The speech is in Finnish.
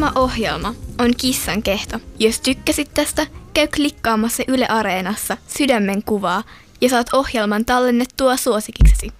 Seuraava ohjelma on Kissan kehto. Jos tykkäsit tästä, käy klikkaamassa Yle Areenassa sydämen kuvaa ja saat ohjelman tallennettua suosikiksesi.